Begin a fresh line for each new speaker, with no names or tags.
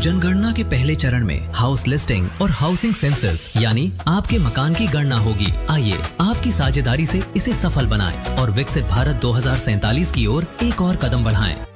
जनगणना के पहले चरण में हाउस लिस्टिंग और हाउसिंग सेंसस यानी आपके मकान की गणना होगी। आइए आपकी साझेदारी से इसे सफल बनाएं और विकसित भारत 2047 की ओर एक और कदम बढ़ाएं।